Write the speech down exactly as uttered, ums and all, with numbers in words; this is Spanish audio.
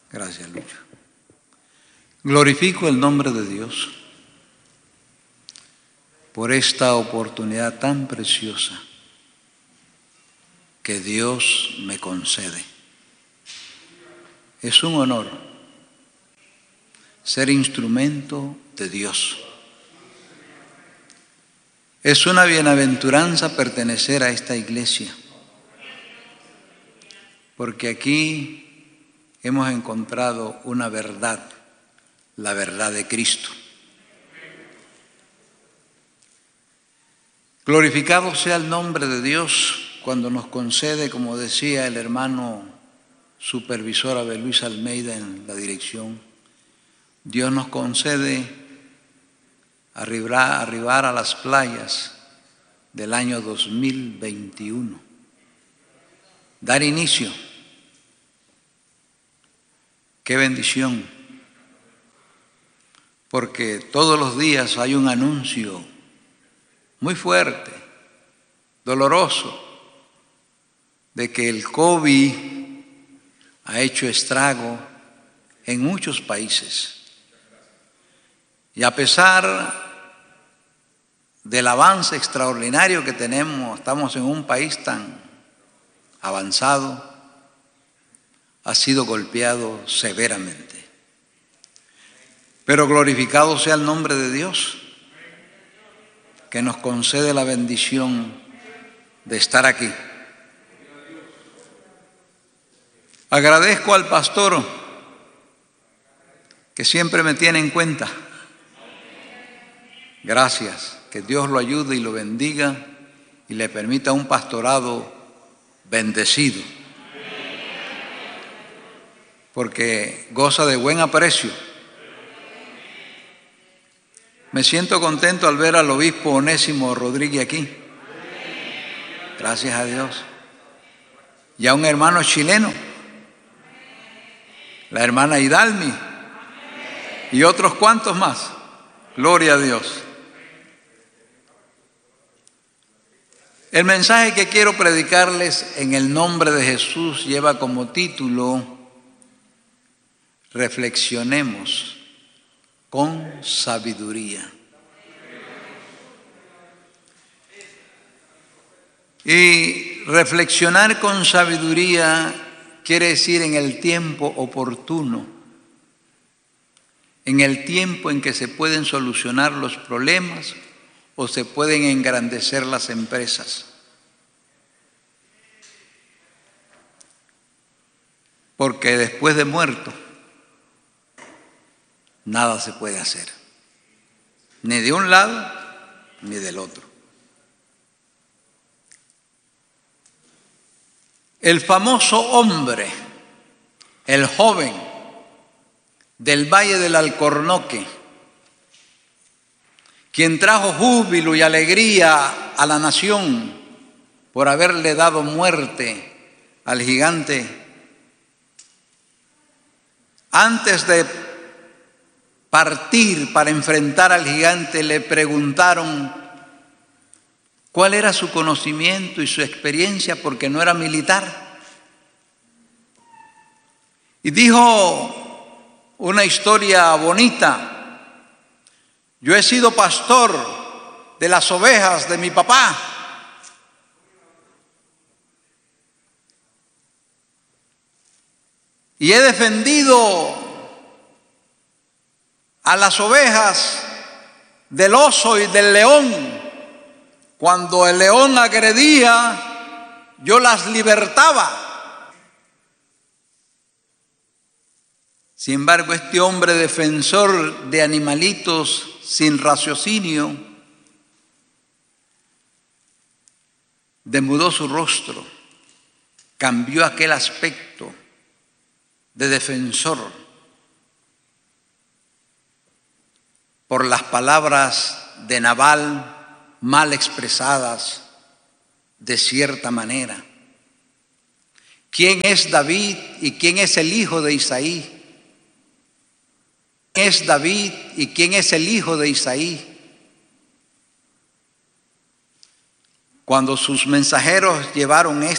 Gracias, Lucho. Glorifico el nombre de Dios por esta oportunidad tan preciosa que Dios me concede. Es un honor ser instrumento de Dios. Es una bienaventuranza pertenecer a esta iglesia, porque aquí hemos encontrado una verdad, la verdad de Cristo. Glorificado sea el nombre de Dios cuando nos concede, como decía el hermano supervisor Abel Luis Almeida en la dirección, Dios nos concede arribar, arribar a las playas del año dos mil veintiuno, dar inicio. Qué bendición, porque todos los días hay un anuncio muy fuerte, doloroso, de que el COVID ha hecho estrago en muchos países. Y a pesar del avance extraordinario que tenemos, estamos en un país tan avanzado, ha sido golpeado severamente. Pero glorificado sea el nombre de Dios, que nos concede la bendición de estar aquí. Agradezco al pastor que siempre me tiene en cuenta. Gracias, que Dios lo ayude y lo bendiga y le permita un pastorado bendecido, porque goza de buen aprecio. Me siento contento al ver al obispo Onésimo Rodríguez aquí. Gracias a Dios. Y a un hermano chileno, la hermana Hidalmi y otros cuantos más. Gloria a Dios. El mensaje que quiero predicarles en el nombre de Jesús lleva como título: Reflexionemos con sabiduría. Y reflexionar con sabiduría quiere decir en el tiempo oportuno, en el tiempo en que se pueden solucionar los problemas o se pueden engrandecer las empresas. Porque después de muerto, nada se puede hacer, ni de un lado ni del otro. El famoso hombre, el joven del Valle del Alcornoque, quien trajo júbilo y alegría a la nación por haberle dado muerte al gigante, antes de partir para enfrentar al gigante, le preguntaron cuál era su conocimiento y su experiencia, porque no era militar. Y dijo una historia bonita: yo he sido pastor de las ovejas de mi papá. Y he defendido a las ovejas del oso y del león. Cuando el león agredía, yo las libertaba. Sin embargo, este hombre defensor de animalitos sin raciocinio demudó su rostro, cambió aquel aspecto de defensor por las palabras de Nabal mal expresadas de cierta manera. ¿Quién es David y quién es el hijo de Isaí? ¿Quién es David y quién es el hijo de Isaí? Cuando sus mensajeros llevaron